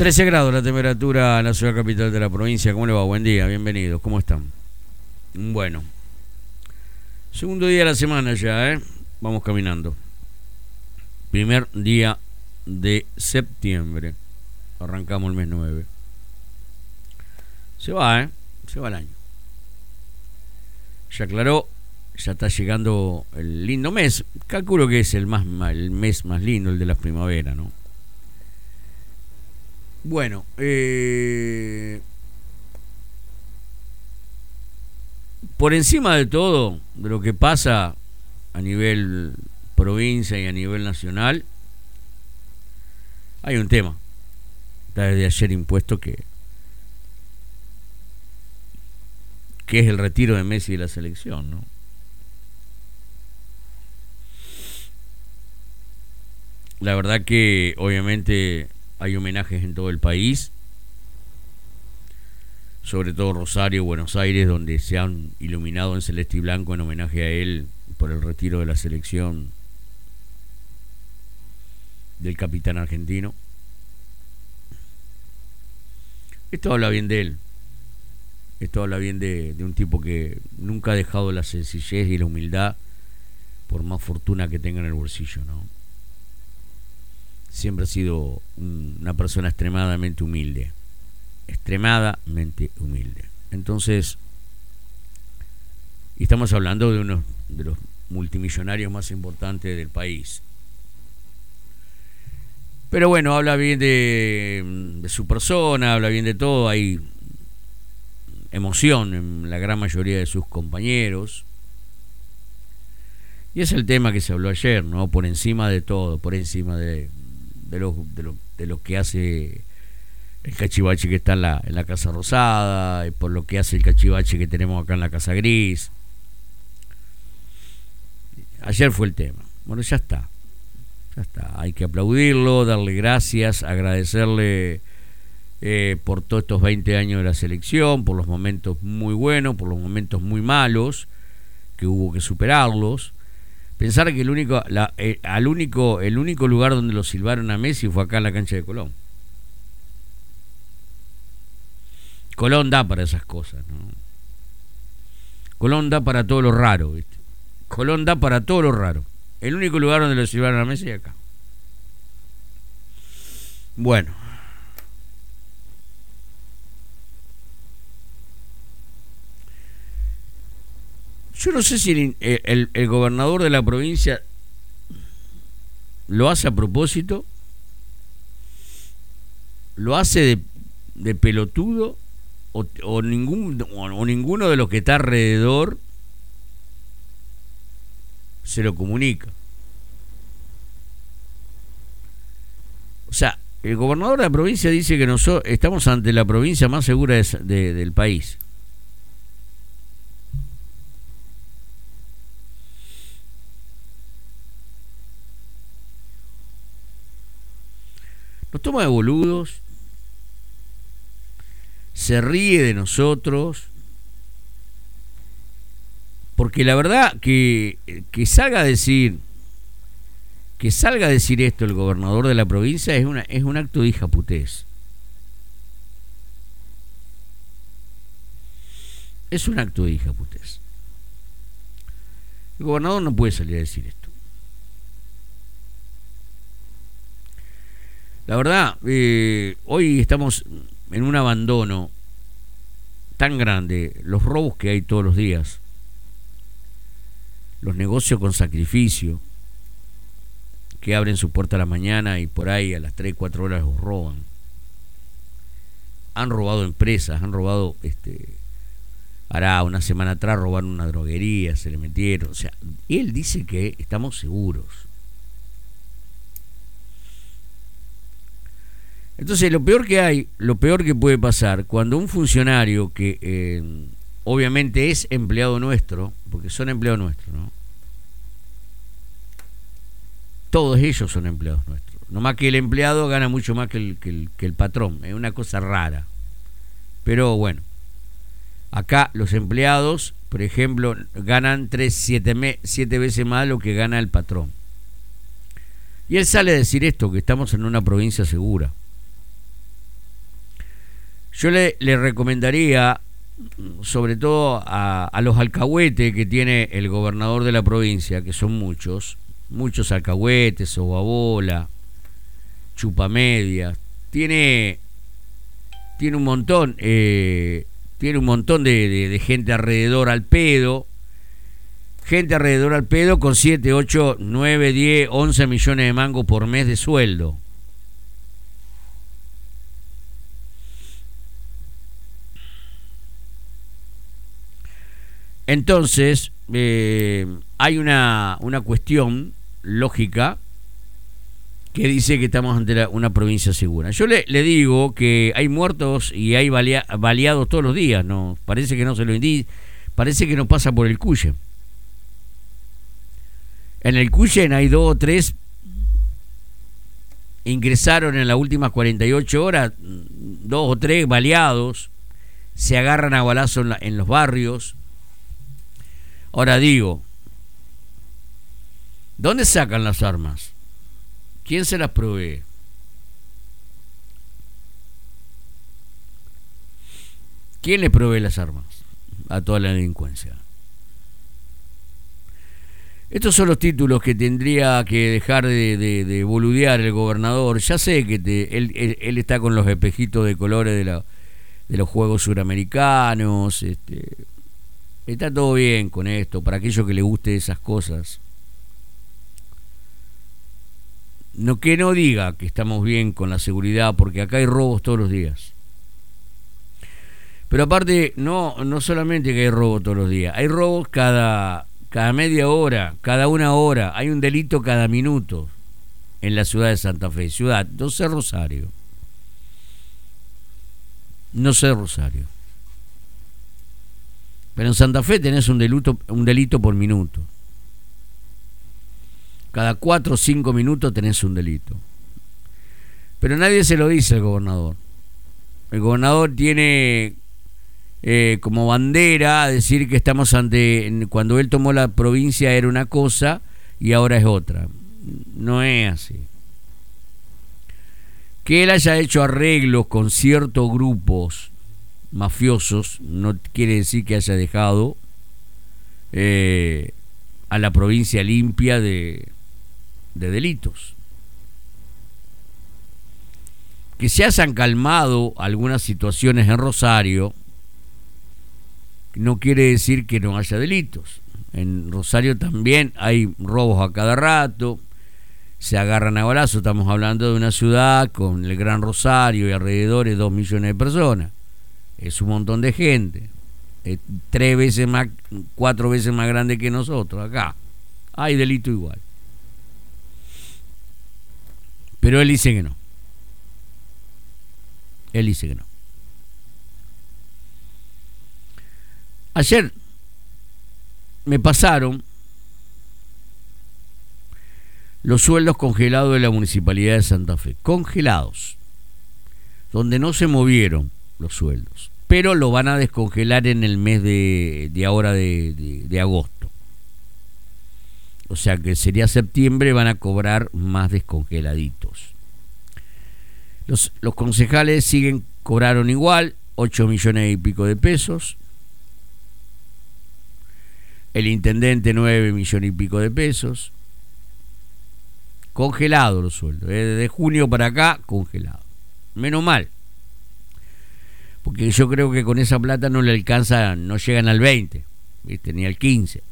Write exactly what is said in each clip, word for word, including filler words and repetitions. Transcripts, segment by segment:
trece grados la temperatura en la ciudad capital de la provincia. ¿Cómo le va? Buen día, bienvenidos. ¿Cómo están? Bueno, segundo día de la semana ya, ¿eh? Vamos caminando. Primer día de septiembre. Arrancamos el mes nueve. Se va, ¿eh? Se va el año. Ya aclaró, ya está llegando el lindo mes. Calculo que es el, más, el mes más lindo, el de la primavera, ¿no? Bueno, eh, por encima de todo, de lo que pasa a nivel provincia y a nivel nacional, hay un tema. Está desde ayer impuesto que, que es el retiro de Messi de la selección, ¿no? La verdad que obviamente hay homenajes en todo el país, sobre todo Rosario, Buenos Aires, donde se han iluminado en celeste y blanco en homenaje a él por el retiro de la selección del capitán argentino. Esto habla bien de él. Esto habla bien de, de un tipo que nunca ha dejado la sencillez y la humildad, por más fortuna que tenga en el bolsillo, ¿no? Siempre ha sido un, una persona extremadamente humilde. Extremadamente humilde. Entonces, y estamos hablando de uno de los multimillonarios más importantes del país. Pero bueno, habla bien de, de su persona, habla bien de todo. Hay emoción en la gran mayoría de sus compañeros. Y es el tema que se habló ayer, ¿no? Por encima de todo, por encima de, de, lo, de, lo, de lo que hace el cachivache que está en la, en la Casa Rosada, y por lo que hace el cachivache que tenemos acá en la Casa Gris. Ayer fue el tema. Bueno, ya está. Ya está. Hay que aplaudirlo, darle gracias, agradecerle eh, por todos estos veinte años de la selección, por los momentos muy buenos, por los momentos muy malos, que hubo que superarlos. Pensar que el único, la, eh, al único, el único lugar donde lo silbaron a Messi fue acá en la cancha de Colón. Colón da para esas cosas, ¿no? Colón da para todo lo raro, ¿viste? Colón da para todo lo raro. El único lugar donde lo silbaron a Messi es acá. Bueno. Yo no sé si el, el, el gobernador de la provincia lo hace a propósito, lo hace de, de pelotudo, o, o, ningún, o, o ninguno de los que está alrededor se lo comunica. O sea, el gobernador de la provincia dice que nosotros estamos ante la provincia más segura de, de, del país. Nos toma de boludos, se ríe de nosotros, porque la verdad que, que salga a decir que salga a decir esto el gobernador de la provincia es una es un acto de hijaputés. Es un acto de hijaputés. El gobernador no puede salir a decir esto. La verdad, eh, hoy estamos en un abandono tan grande, los robos que hay todos los días, los negocios con sacrificio, que abren su puerta a la mañana y por ahí a las tres, cuatro horas los roban. Han robado empresas, han robado, este, hará una semana atrás robaron una droguería, se le metieron, o sea, él dice que estamos seguros. Entonces, lo peor que hay, lo peor que puede pasar, cuando un funcionario que eh, obviamente es empleado nuestro, porque son empleados nuestros, ¿no? Todos ellos son empleados nuestros. No más que el empleado gana mucho más que el, que el, que el patrón. Es una cosa rara. Pero bueno, acá los empleados, por ejemplo, ganan tres, siete, me, siete veces más lo que gana el patrón. Y él sale a decir esto, que estamos en una provincia segura. Yo le, le recomendaría, sobre todo a, a los alcahuetes que tiene el gobernador de la provincia, que son muchos, muchos alcahuetes, sobabola, chupamedias, tiene, tiene un montón, eh, tiene un montón de, de, de gente alrededor al pedo, gente alrededor al pedo con siete, ocho, nueve, diez, once millones de mangos por mes de sueldo. Entonces, eh, hay una, una cuestión lógica que dice que estamos ante la, una provincia segura. Yo le, le digo que hay muertos y hay balea, baleados todos los días, ¿no? Parece que no se lo indica, parece que no pasa por el Cuyen. En el Cuyen hay dos o tres, ingresaron en las últimas cuarenta y ocho horas, dos o tres baleados, se agarran a balazos en, la, en los barrios. Ahora digo, ¿dónde sacan las armas? ¿Quién se las provee? ¿Quién le provee las armas a toda la delincuencia? Estos son los títulos que tendría que dejar de, de, de boludear el gobernador. Ya sé que te, él, él, él está con los espejitos de colores de, la, de los Juegos Suramericanos. Este, está todo bien con esto, para aquellos que les guste esas cosas. No, que no diga que estamos bien con la seguridad, porque acá hay robos todos los días. Pero aparte, no, no solamente que hay robos todos los días, hay robos cada... cada media hora, cada una hora, hay un delito cada minuto en la ciudad de Santa Fe. Ciudad, no sé Rosario. No sé Rosario. Pero en Santa Fe tenés un delito, un delito por minuto. Cada cuatro o cinco minutos tenés un delito. Pero nadie se lo dice al gobernador. El gobernador tiene... Eh, como bandera decir que estamos ante, cuando él tomó la provincia era una cosa y ahora es otra. No es así. Que él haya hecho arreglos con ciertos grupos mafiosos no quiere decir que haya dejado eh, a la provincia limpia de, de delitos. Que se hayan calmado algunas situaciones en Rosario no quiere decir que no haya delitos. En Rosario también hay robos a cada rato, se agarran a balazos. Estamos hablando de una ciudad con el Gran Rosario y alrededor de dos millones de personas. Es un montón de gente. Es tres veces más, cuatro veces más grande que nosotros. Acá hay delito igual. Pero él dice que no. Él dice que no. Ayer me pasaron los sueldos congelados de la Municipalidad de Santa Fe. Congelados. Donde no se movieron los sueldos. Pero lo van a descongelar en el mes de, de ahora de, de, de agosto. O sea que sería septiembre, van a cobrar más descongeladitos. Los, los concejales siguen, cobraron igual, ocho millones y pico de pesos. El intendente nueve millones y pico de pesos. Congelado los sueldos. Desde junio para acá, congelado. Menos mal. Porque yo creo que con esa plata no le alcanza, no llegan al veinte, ¿viste? Ni al quince.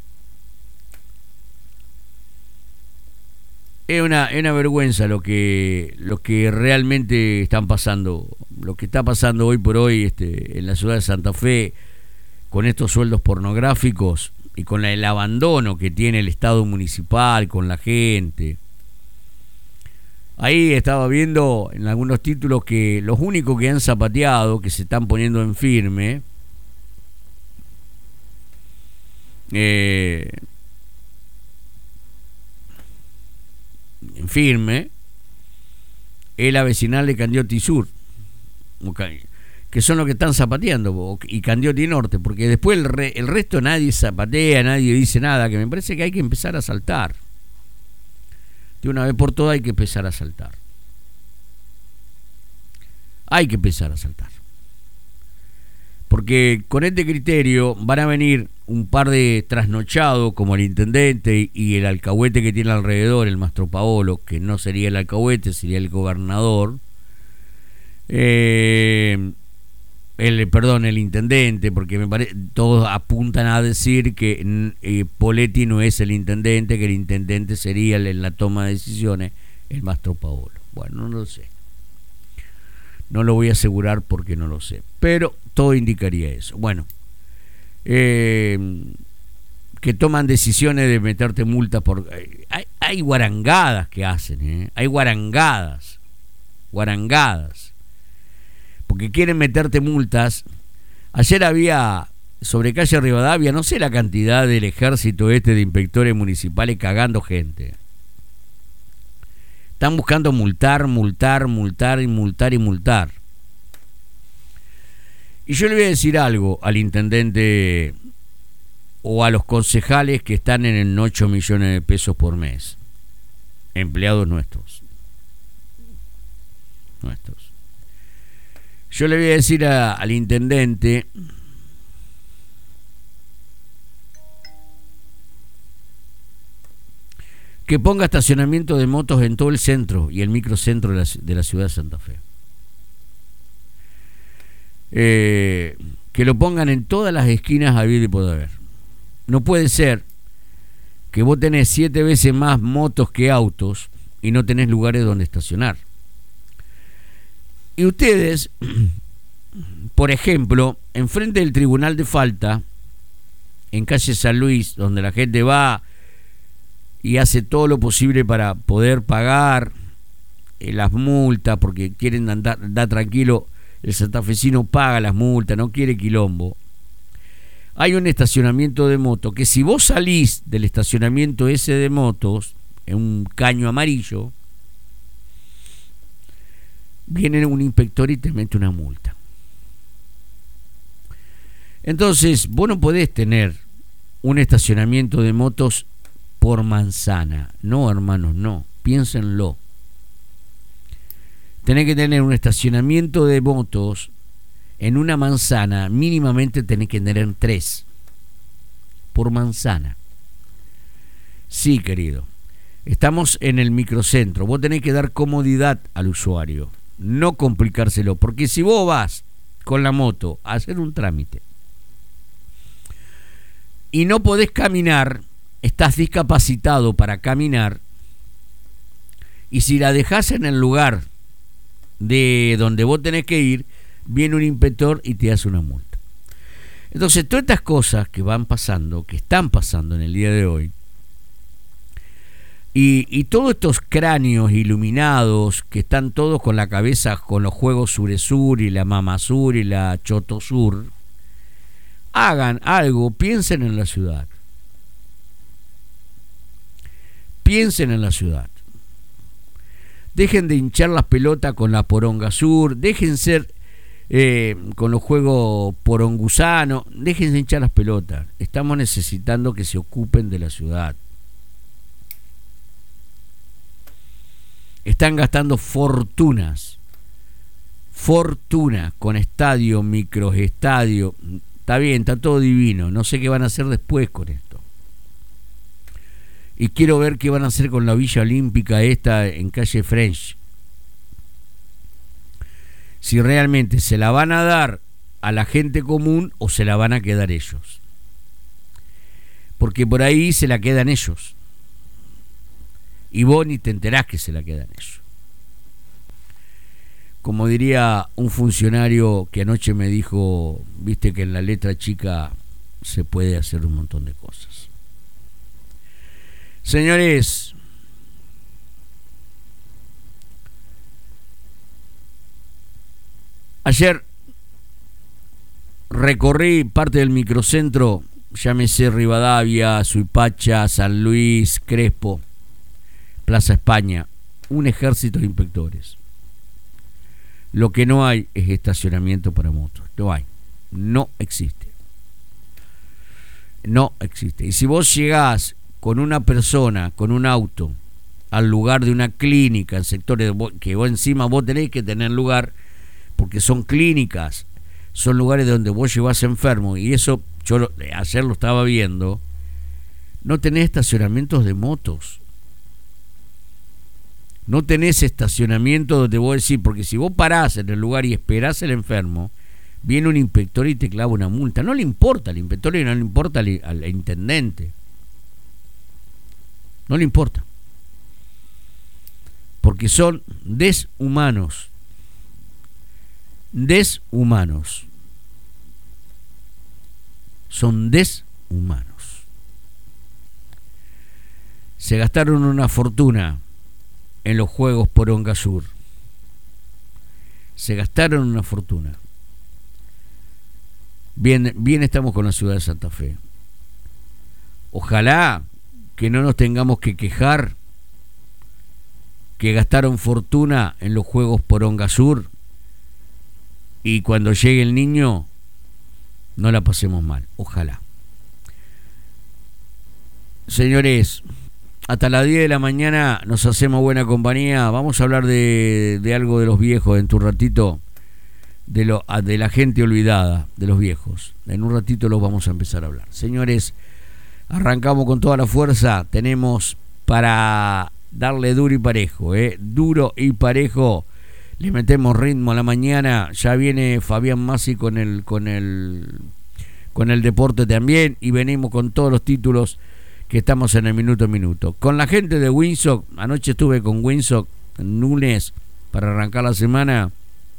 Es una, es una vergüenza lo que, lo que realmente están pasando, lo que está pasando hoy por hoy este, en la ciudad de Santa Fe, con estos sueldos pornográficos. Y con el abandono que tiene el Estado municipal con la gente. Ahí estaba viendo en algunos títulos que los únicos que han zapateado, que se están poniendo en firme, eh, en firme, es la vecinal de Candioti Sur. Que son los que están zapateando, y Candioti Norte, porque después el, re, el resto nadie zapatea, nadie dice nada, que me parece que hay que empezar a saltar. De una vez por todas hay que empezar a saltar. Hay que empezar a saltar. porque con este criterio van a venir un par de trasnochados como el intendente y el alcahuete que tiene alrededor, el Mastro Paolo, que no sería el alcahuete, sería el gobernador, eh, el perdón, el intendente, porque me parece, todos apuntan a decir que eh, Poletti no es el intendente, que el intendente sería el, en la toma de decisiones el Mastro Paolo. Bueno, no lo sé. No lo voy a asegurar porque no lo sé. Pero todo indicaría eso. Bueno, eh, que toman decisiones de meterte multas por... Eh, hay, hay guarangadas que hacen, ¿eh? Hay guarangadas. Guarangadas. Porque quieren meterte multas. Ayer había, sobre calle Rivadavia, no sé la cantidad del ejército este de inspectores municipales cagando gente. Están buscando multar, multar, multar y multar y multar. Y yo le voy a decir algo al intendente o a los concejales que están en ocho millones de pesos por mes. Empleados nuestros. Nuestros. Yo le voy a decir a, al intendente... que ponga estacionamiento de motos en todo el centro y el microcentro de la, de la ciudad de Santa Fe. Eh, que lo pongan en todas las esquinas habido y por haber. No puede ser que vos tenés siete veces más motos que autos y no tenés lugares donde estacionar. Y ustedes, por ejemplo, enfrente del Tribunal de Falta, en calle San Luis, donde la gente va y hace todo lo posible para poder pagar eh, las multas, porque quieren andar, andar tranquilo, el santafesino paga las multas, no quiere quilombo. Hay un estacionamiento de motos que si vos salís del estacionamiento ese de motos, en un caño amarillo, viene un inspector y te mete una multa. Entonces, vos no podés tener un estacionamiento de motos por manzana. No, hermanos, no. Piénsenlo. Tenés que tener un estacionamiento de motos en una manzana. Mínimamente tenés que tener tres. Por manzana. Sí, querido. Estamos en el microcentro. Vos tenés que dar comodidad al usuario. No complicárselo. Porque si vos vas con la moto a hacer un trámite y no podés caminar, estás discapacitado para caminar, y si la dejás en el lugar de donde vos tenés que ir, viene un inspector y te hace una multa. Entonces, todas estas cosas que van pasando, que están pasando en el día de hoy, y, y todos estos cráneos iluminados que están todos con la cabeza con los juegos Suresur y la Mamasur y la Chotosur, hagan algo, piensen en la ciudad. Piensen en la ciudad. Dejen de hinchar las pelotas con la Poronga Sur. Dejen ser eh, con los juegos porongusano. Dejen de hinchar las pelotas. Estamos necesitando que se ocupen de la ciudad. Están gastando fortunas. Fortunas con estadio, microestadio. Está bien, está todo divino. No sé qué van a hacer después con esto. Y quiero ver qué van a hacer con la Villa Olímpica esta en calle French. Si realmente se la van a dar a la gente común o se la van a quedar ellos. Porque por ahí se la quedan ellos. Y vos ni te enterás que se la quedan ellos. Como diría un funcionario que anoche me dijo, viste que en la letra chica se puede hacer un montón de cosas. Señores, ayer recorrí parte del microcentro, llámese Rivadavia, Suipacha, San Luis, Crespo, Plaza España, un ejército de inspectores. Lo que no hay es estacionamiento para motos, no hay, no existe. No existe. Y si vos llegás con una persona, con un auto, al lugar de una clínica, en sectores que vos encima vos tenés que tener lugar, porque son clínicas, son lugares donde vos llevás enfermo, y eso yo lo, ayer lo estaba viendo, no tenés estacionamientos de motos. No tenés estacionamiento donde vos decís, porque si vos parás en el lugar y esperás el enfermo, viene un inspector y te clava una multa. No le importa al inspector y no le importa al, al intendente. No le importa. Porque son deshumanos. Deshumanos. Son deshumanos. Se gastaron una fortuna en los Juegos Poronga Sur. Se gastaron una fortuna. Bien, bien estamos con la ciudad de Santa Fe. Ojalá que no nos tengamos que quejar que gastaron fortuna en los Juegos Poronga Sur y cuando llegue el niño no la pasemos mal. Ojalá. Señores, hasta las diez de la mañana nos hacemos buena compañía. Vamos a hablar de, de algo de los viejos en tu ratito, de, lo, de la gente olvidada, de los viejos. En un ratito los vamos a empezar a hablar. Señores, arrancamos con toda la fuerza. Tenemos para darle duro y parejo, ¿eh? Duro y parejo. Le metemos ritmo a la mañana. Ya viene Fabián Masi con el, con el, con el deporte también. Y venimos con todos los títulos que estamos en el minuto a minuto. Con la gente de Winsock, anoche estuve con Winsock en lunes para arrancar la semana.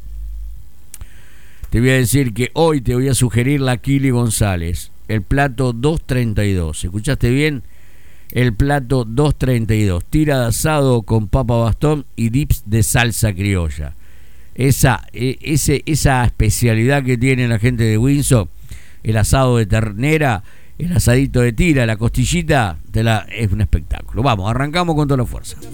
Te voy a decir que hoy te voy a sugerir la Kili González, el plato doscientos treinta y dos. ¿Escuchaste bien? El plato doscientos treinta y dos. Tira de asado con papa bastón y dips de salsa criolla. Esa, ese, esa especialidad que tiene la gente de Winsock, el asado de ternera, el asadito de tira, la costillita, te la, es un espectáculo. Vamos, arrancamos con toda la fuerza.